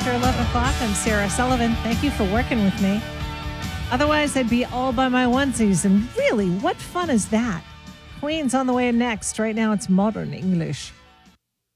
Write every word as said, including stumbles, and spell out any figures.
after eleven o'clock. I'm Sarah Sullivan. Thank you for working with me. Otherwise, I'd be all by my onesies. And really, what fun is that? Queen's on the way next. Right now, it's Modern English.